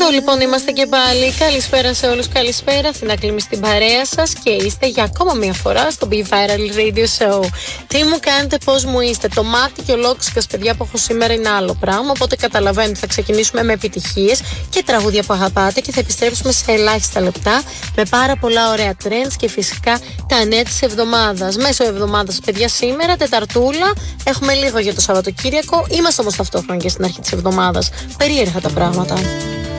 Εδώ λοιπόν είμαστε και πάλι. Καλησπέρα σε όλους, καλησπέρα. Αθηνά Κλίμη στην παρέα σας και είστε για ακόμα μια φορά στο Be Viral Radio Show. Τι μου κάνετε, πώς μου είστε? Το μάτι και ο Λόξικας, παιδιά, που έχω σήμερα είναι άλλο πράγμα. Οπότε καταλαβαίνετε, θα ξεκινήσουμε με επιτυχίες και τραγούδια που αγαπάτε και θα επιστρέψουμε σε ελάχιστα λεπτά με πάρα πολλά ωραία trends και φυσικά τα νέα της εβδομάδας. Μέσω εβδομάδας, παιδιά, σήμερα, Τεταρτούλα, έχουμε λίγο για το Σαββατοκύριακο. Είμαστε όμως ταυτόχρονα και στην αρχή της εβδομάδας. Περίεργα τα πράγματα.